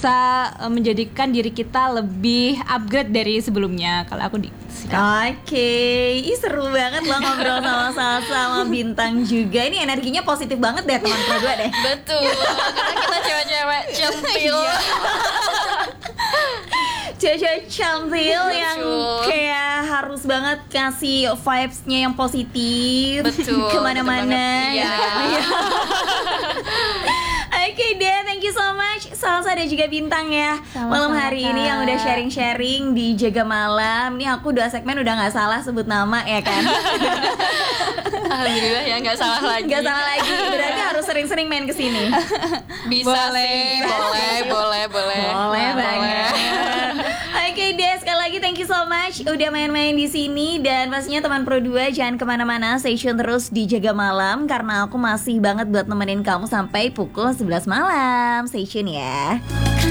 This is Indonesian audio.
bisa menjadikan diri kita lebih upgrade dari sebelumnya. Kalau aku Oke, ih seru banget loh ngobrol sama Salsa sama Bintang juga. Ini energinya positif banget deh teman berdua deh. Betul, karena kita cewek-cewek centil. Cewek-cewek cantil yang kayak harus banget kasih vibes-nya yang positif. Betul, kemana-mana. Iya. Oke deh, thank you so much Salsa dan juga Bintang ya. Sama-sama, Malam hari ini yang udah sharing-sharing di Jaga Malam. Ini aku 2 segmen udah gak salah sebut nama ya kan. Alhamdulillah ya, nggak salah lagi. Gak salah lagi, berarti harus sering-sering main kesini. Bisa Boleh. sih, boleh. Boleh banget. Oke deh, sekali lagi thank you so much udah main-main di sini. Dan pastinya teman Pro 2 jangan kemana-mana, stay tune terus di Jaga Malam, karena aku masih banget buat nemenin kamu sampai pukul 11 malam. Stay tune ya.